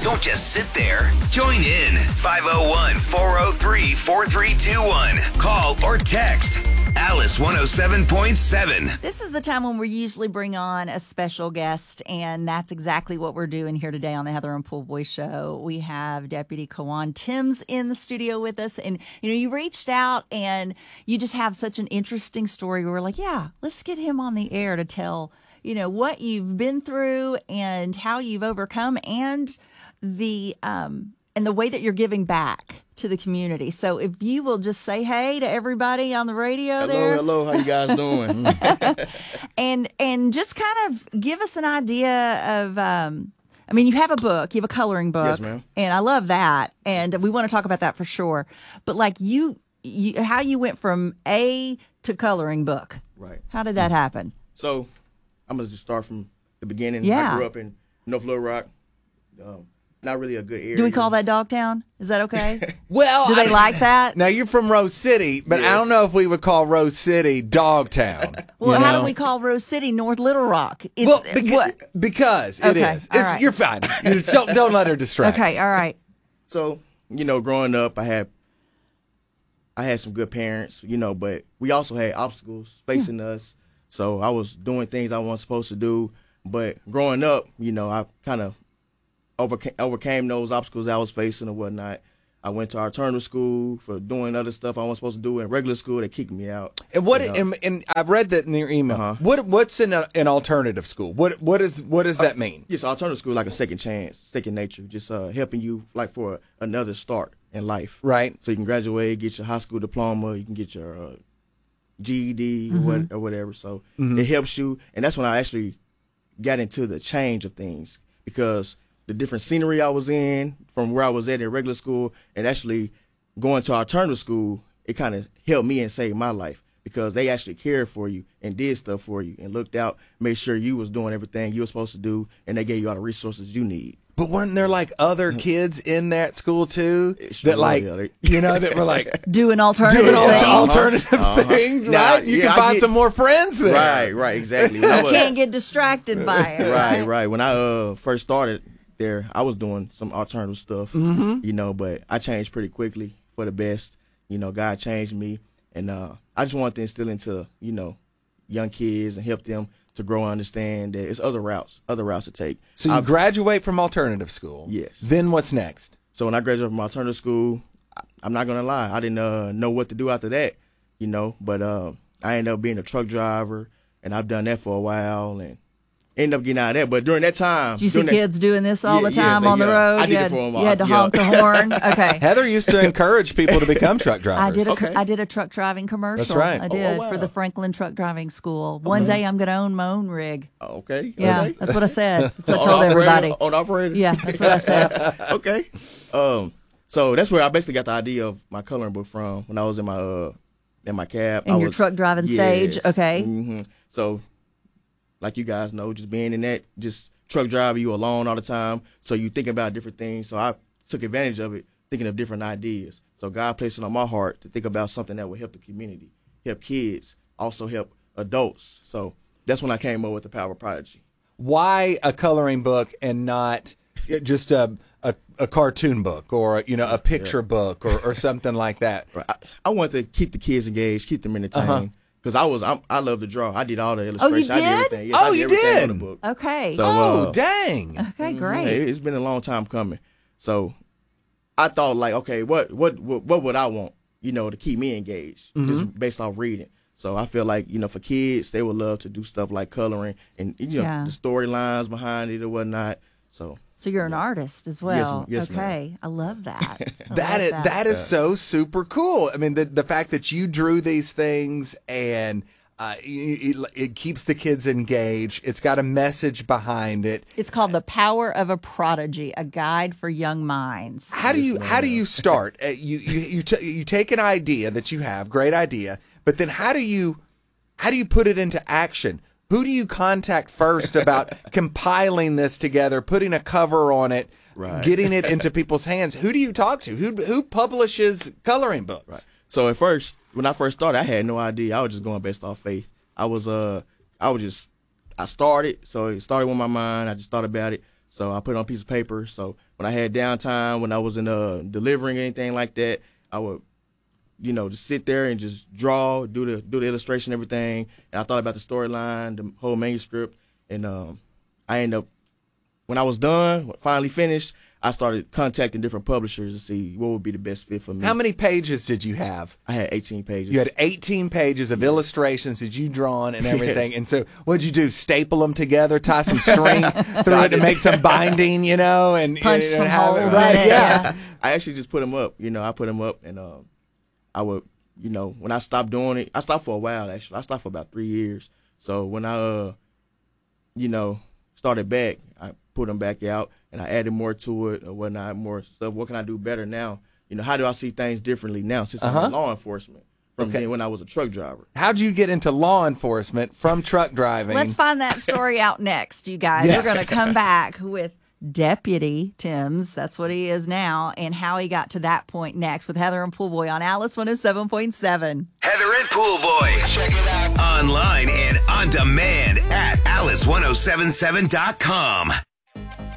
Don't just sit there. Join in. 501-403-4321. Call or text Alice 107.7. This is the time when we usually bring on a special guest, and that's exactly what we're doing here today on the Heather and Pool Boy Show. We have Deputy Kawan Timms in the studio with us, and you reached out and you just have such an interesting story. We're like, yeah, let's get him on the air to tell what you've been through and how you've overcome, and the way that you're giving back to the community. So if you will just say hey to everybody on the radio there. Hello, how you guys doing? and just kind of give us an idea of, you have a book, you have a coloring book. Yes, ma'am. And I love that. And we want to talk about that for sure. But like you how you went from A to coloring book. Right. How did that happen? So I'm going to just start from the beginning. Yeah. I grew up in North Little Rock. Not really a good area. Do we call that Dogtown? Is that okay? Well, do they like that? Now you're from Rose City, but I don't know if we would call Rose City Dogtown. Well, how do we call Rose City North Little Rock? Because it is. All right. You're fine. Don't let her distract. Okay, all right. So, growing up, I had some good parents, but we also had obstacles facing us. So I was doing things I wasn't supposed to do. But growing up, I kind of overcame those obstacles I was facing and whatnot. I went to alternative school for doing other stuff I wasn't supposed to do. In regular school, they kicked me out. And and I've read that in your email. Uh-huh. What's in an alternative school? What does that mean? Yes, alternative school is like a second chance, second nature, just helping you like for another start in life. Right. So you can graduate, get your high school diploma, you can get your GED or whatever. So it helps you, and that's when I actually got into the change of things, because the different scenery I was in from where I was at in regular school and actually going to alternative school, it kind of helped me and saved my life, because they actually cared for you and did stuff for you and looked out, made sure you was doing everything you were supposed to do, and they gave you all the resources you need. But weren't there like other kids in that school too Sure, that were like doing alternative things, Now, right? You can find some more friends there. Right, exactly. You can't get distracted by it. Right. When I first started there, I was doing some alternative stuff, but I changed pretty quickly for the best. God changed me, and I just wanted to instill into, young kids and help them to grow and understand that it's other routes to take. So you graduate from alternative school. Yes. Then what's next? So when I graduated from alternative school, I'm not going to lie, I didn't know what to do after that, but I ended up being a truck driver, and I've done that for a while, and ended up getting out of that. But during that time, do you see kids doing this all the time on the road? I did it for them all. You had to honk the horn. Okay. Heather used to encourage people to become truck drivers. I did a truck driving commercial. That's right. I did wow. for the Franklin Truck Driving School. One day I'm going to own my own rig. Okay. Yeah, okay. that's what I said. That's what I told everybody. On operator? Yeah, that's what I said. Okay. So that's where I basically got the idea of my coloring book from, when I was in my cab. In your truck driving stage. Okay. Mm-hmm. So, like you guys know, just being in that, just truck driver, you alone all the time. So you thinking about different things. So I took advantage of it, thinking of different ideas. So God placed it on my heart to think about something that would help the community, help kids, also help adults. So that's when I came up with the Power of Prodigy. Why a coloring book and not just a cartoon book or a picture book or something like that? Right. I wanted to keep the kids engaged, keep them entertained. Because I love to draw. I did all the illustrations. Oh, you did? I did everything. Yes, I did everything on the book. Okay. So, dang. Okay, great. It's been a long time coming. So I thought, like, okay, what would I want, to keep me engaged, just based off reading. So I feel like, for kids, they would love to do stuff like coloring and, the storylines behind it or whatnot. So you're an artist as well. Yes, okay. I love that. That is so super cool. I mean, the fact that you drew these things and it keeps the kids engaged. It's got a message behind it. It's called The Power of a Prodigy, a guide for young minds. How do you start? You take an idea that you have, great idea, but then how do you put it into action? Who do you contact first about compiling this together, putting a cover on it, getting it into people's hands? Who do you talk to? Who publishes coloring books? Right. So at first, when I first started, I had no idea. I was just going based off faith. I started. So it started with my mind. I just thought about it. So I put it on a piece of paper. So when I had downtime, when I wasn't delivering anything like that, I would, just sit there and just draw, do the illustration, everything. And I thought about the storyline, the whole manuscript, and I ended up, when I was done, finally finished, I started contacting different publishers to see what would be the best fit for me. How many pages did you have? I had 18 pages. You had 18 pages of illustrations that you drawn and everything. And so what'd you do? Staple them together, tie some string through it to make some binding, and punch some have holes it, in right? it. Yeah. I actually just put them up. I put them up, and I would, when I stopped doing it, I stopped for a while, actually. I stopped for about 3 years. So when I, started back, I put them back out, and I added more to it or whatnot, more stuff. What can I do better now? How do I see things differently now since I'm in law enforcement from then when I was a truck driver? How'd you get into law enforcement from truck driving? Let's find that story out next, you guys. Yes. We're going to come back with Deputy Timms, that's what he is now, and how he got to that point next with Heather and Pool Boy on Alice 107.7. Heather and Pool Boy. Check it out online and on demand at alice1077.com.